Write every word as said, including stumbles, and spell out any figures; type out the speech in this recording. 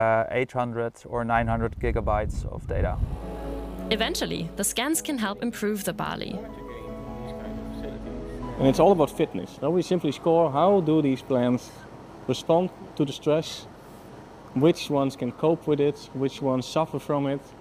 uh, eight hundred or nine hundred gigabytes of data. Eventually, the scans can help improve the barley. And it's all about fitness. Now we simply score how do these plants respond to the stress, which ones can cope with it, which ones suffer from it.